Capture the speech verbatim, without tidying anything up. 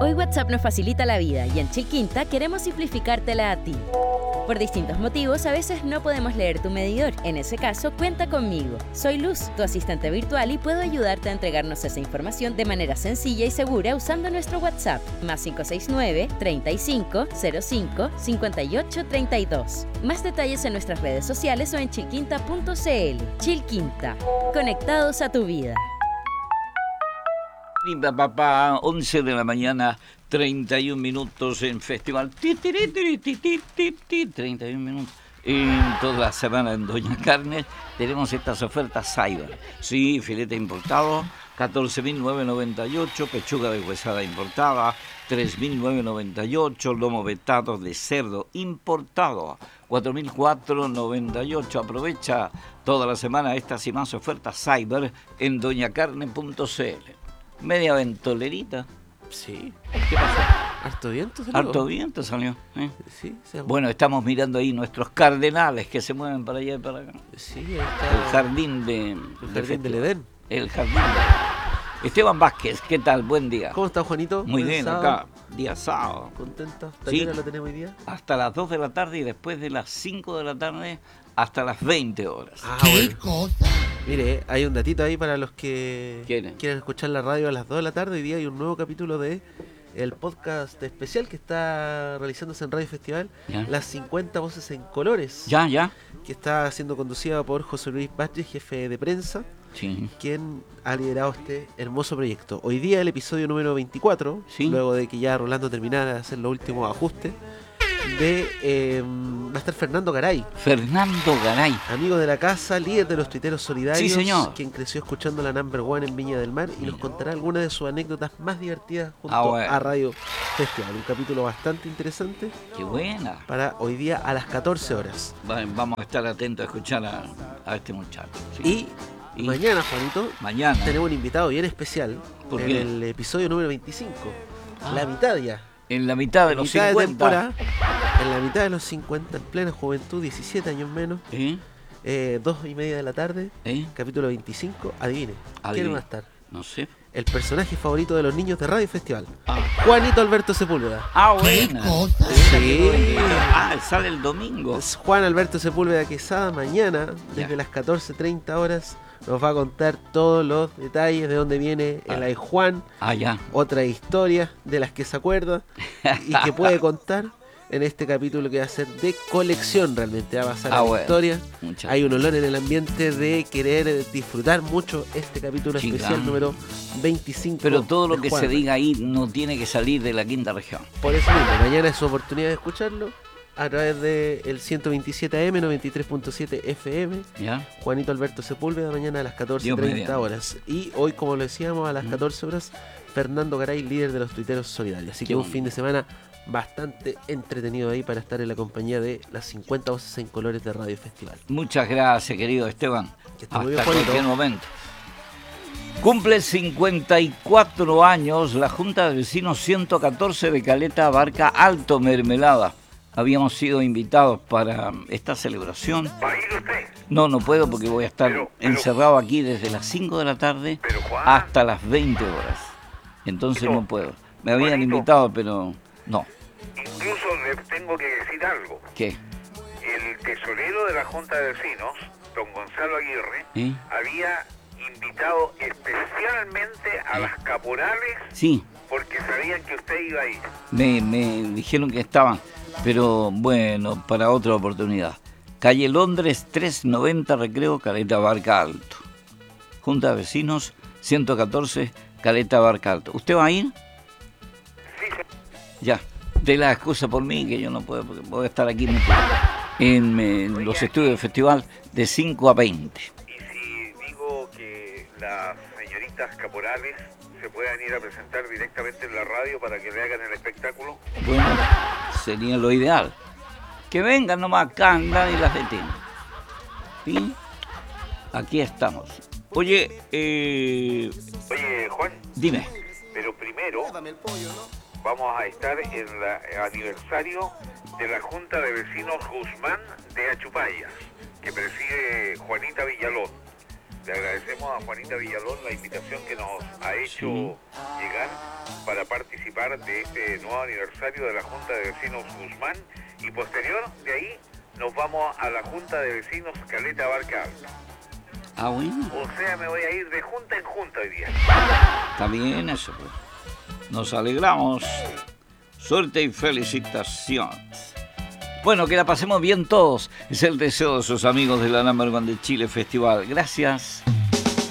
Hoy WhatsApp nos facilita la vida y en Chilquinta queremos simplificártela a ti. Por distintos motivos, a veces no podemos leer tu medidor. En ese caso, cuenta conmigo. Soy Luz, tu asistente virtual, y puedo ayudarte a entregarnos esa información de manera sencilla y segura usando nuestro WhatsApp, más cinco seis nueve, treinta y cinco, cero cinco, cincuenta y ocho, treinta y dos. Más detalles en nuestras redes sociales o en chilquinta punto c l. Chilquinta, conectados a tu vida. Linda papá, once de la mañana, treinta y un minutos en festival. treinta y un minutos. En toda la semana en Doña Carne tenemos estas ofertas Cyber. Sí, filete importado, catorce mil novecientos noventa y ocho, pechuga de huesada importada, tres mil novecientos noventa y ocho, lomo vetado de cerdo importado, cuatro mil cuatrocientos noventa y ocho. Aprovecha toda la semana estas y más ofertas Cyber en doña carne punto c l. Media ventolerita. Sí. ¿Qué pasó? Harto viento salió. Harto viento salió. ¿eh? Sí, se... Bueno, estamos mirando ahí nuestros cardenales que se mueven para allá y para acá. Sí, ahí está. El jardín de... El jardín del Edén. El jardín de... Esteban Vázquez, ¿qué tal? Buen día. ¿Cómo está, Juanito? Muy Buen bien, sábado. acá, día sábado. ¿Contento? Sí. ¿Taquera la tenemos hoy día? Hasta las dos de la tarde y después de las cinco de la tarde hasta las veinte horas. Ah, bueno. Cosa? Mire, hay un datito ahí para los que ¿Quieren? quieren escuchar la radio a las dos de la tarde. Hoy día hay un nuevo capítulo de el podcast especial que está realizándose en Radio Festival, ¿Ya? Las cincuenta voces en colores. Ya, ya. Que está siendo conducida por José Luis Vázquez, jefe de prensa, Sí. quien ha liderado este hermoso proyecto. Hoy día el episodio número veinticuatro, Sí. luego de que ya Rolando terminara de hacer los últimos ajustes, de eh, va a estar Fernando Garay, Fernando Garay. amigo de la casa, líder de los tuiteros solidarios, Sí, señor. quien creció escuchando la Number One en Viña del Mar y nos contará algunas de sus anécdotas más divertidas junto Ah, bueno. a Radio Festival. Un capítulo bastante interesante Qué buena. para hoy día a las catorce horas. Va- Vamos a estar atentos a escuchar a, a este muchacho. Sí. Y, Y mañana, Juanito, mañana. tenemos un invitado bien especial ¿Por en qué? el episodio número veinticinco. Ah. La mitad ya. En la mitad de los mitad de cincuenta. temporada, en la mitad de los cincuenta, en plena juventud, diecisiete años menos, ¿Eh? eh, dos y media de la tarde, ¿Eh? capítulo veinticinco. Adivine, Adivine. ¿quién va a estar? No sé. El personaje favorito de los niños de Radio Festival, Ah, Juanito Alberto Sepúlveda. ah buena. Sí. Ah, sale el domingo. Es Juan Alberto Sepúlveda Quesada. Mañana, desde Ya. las catorce treinta horas, nos va a contar todos los detalles de dónde viene el Ah. Ay Juan, Ah, ya. otra historia de las que se acuerda y que puede contar en este capítulo que va a ser de colección. Realmente va a pasar Ah, a la bueno. historia. Muchas Hay un olor en el ambiente de querer disfrutar mucho este capítulo Sí, especial claro. número veinticinco. Pero todo lo de que Juan. se diga ahí no tiene que salir de la quinta región. Por eso mismo, mañana es su oportunidad de escucharlo a través del ciento veintisiete A M, noventa y tres punto siete F M. ¿Ya? Juanito Alberto Sepúlveda, mañana a las catorce Dios treinta mediante. horas. Y hoy, como lo decíamos, a las Mm. catorce horas, Fernando Garay, líder de los tuiteros solidarios. Así Qué que un bonito. fin de semana bastante entretenido ahí para estar en la compañía de las cincuenta voces en colores de Radio Festival. Muchas gracias, querido Esteban. Que esté muy Hasta bien, Juanito. cualquier momento. Cumple cincuenta y cuatro años la Junta de Vecinos ciento catorce de Caleta Barca Alto Mermelada. Habíamos sido invitados para esta celebración. ¿Va a ir usted? No, no puedo porque voy a estar Pero- pero- encerrado aquí desde las cinco de la tarde Pero, Juan. hasta las veinte horas. Entonces No. no puedo. Me habían Juanito. invitado, pero no. Incluso le tengo que decir algo. ¿Qué? El tesorero de la Junta de Vecinos, don Gonzalo Aguirre, ¿Eh? había invitado especialmente a ¿Eh? las caporales Sí, porque sabían que usted iba a ir. me, me dijeron que estaban, pero bueno, para otra oportunidad. Calle Londres trescientos noventa Recreo, Caleta Barca Alto. Junta de Vecinos ciento catorce, Caleta Barca Alto. ¿Usted va a ir? Sí, se- Ya. De la excusa por mí, que yo no puedo, porque voy a estar aquí en, en, en los estudios del festival de cinco a veinte. y si digo que las señoritas caporales se puedan ir a presentar directamente en la radio para que le hagan el espectáculo. Bueno, sería lo ideal. Que vengan nomás acá, nadie las detiene. ¿Sí? Aquí estamos. Oye, eh, Oye, Juan, dime. pero primero vamos a estar en el aniversario de la Junta de Vecinos Guzmán de Achupaya, que preside Juanita Villalón. Le agradecemos a Juanita Villalón la invitación que nos ha hecho Sí. llegar para para participar de este nuevo aniversario de la Junta de Vecinos Guzmán, y posterior de ahí nos vamos a la Junta de Vecinos Caleta Barca Alta. Ah, bueno. O sea, me voy a ir de junta en junta hoy día. Está bien eso, pues. Nos alegramos. Suerte y felicitaciones. Bueno, que la pasemos bien todos. Es el deseo de sus amigos de la Number One de Chile Festival. Gracias.